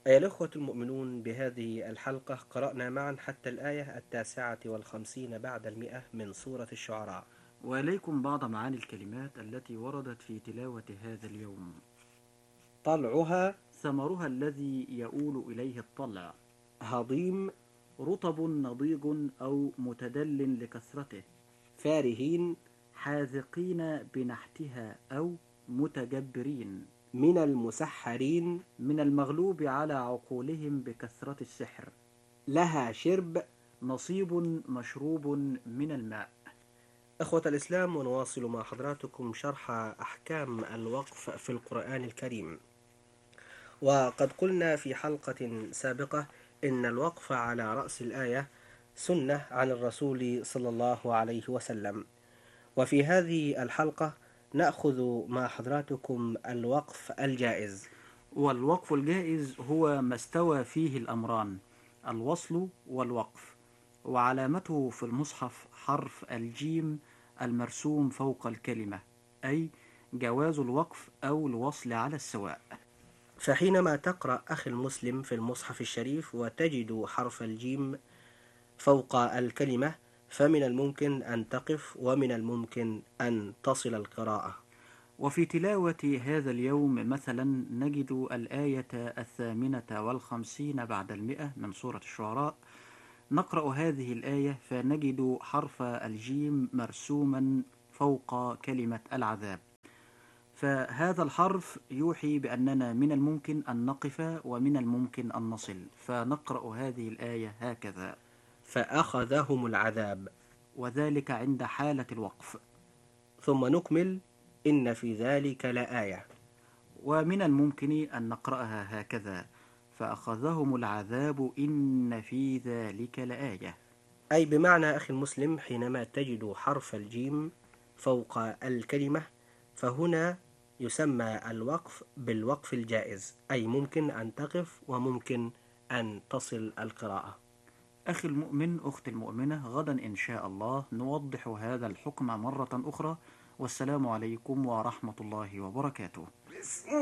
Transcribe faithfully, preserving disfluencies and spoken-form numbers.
أيها الأخوة المؤمنون، بهذه الحلقة قرأنا معا حتى الآية التاسعة والخمسين بعد المئة من سورة الشعراء. وإليكم بعض معاني الكلمات التي وردت في تلاوة هذا اليوم. طلعها ثمرها الذي يؤول إليه الطلع. هضيم. رطب نضيج أو متدل لكثرته. فارهين. حاذقين بنحتها أو متجبرين. من المسحرين. من المغلوب على عقولهم بكثرة السحر. لها شرب. نصيب مشروب من الماء. أخوة الإسلام، ونواصل مع حضراتكم شرح أحكام الوقف في القرآن الكريم. وقد قلنا في حلقة سابقة إن الوقف على رأس الآية سنة عن الرسول صلى الله عليه وسلم. وفي هذه الحلقة نأخذ مع حضراتكم الوقف الجائز. والوقف الجائز هو ما استوى فيه الأمران، الوصل والوقف، وعلامته في المصحف حرف الجيم المرسوم فوق الكلمة، أي جواز الوقف أو الوصل على السواء. فحينما تقرأ أخي المسلم في المصحف الشريف وتجد حرف الجيم فوق الكلمة، فمن الممكن أن تقف ومن الممكن أن تصل القراءة. وفي تلاوة هذا اليوم مثلا نجد الآية الثامنة والخمسين بعد المئة من سورة الشعراء. نقرأ هذه الآية فنجد حرف الجيم مرسوما فوق كلمة العذاب، فهذا الحرف يوحي بأننا من الممكن أن نقف ومن الممكن أن نصل، فنقرأ هذه الآية هكذا: فأخذهم العذاب، وذلك عند حالة الوقف. ثم نكمل: إن في ذلك لآية. ومن الممكن أن نقرأها هكذا: فأخذهم العذاب إن في ذلك لآية. أي بمعنى أخي المسلم، حينما تجد حرف الجيم فوق الكلمة فهنا يسمى الوقف بالوقف الجائز، أي ممكن أن تقف وممكن أن تصل القراءة. أخي المؤمن، أختي المؤمنة، غدا إن شاء الله نوضح هذا الحكم مرة أخرى، والسلام عليكم ورحمة الله وبركاته.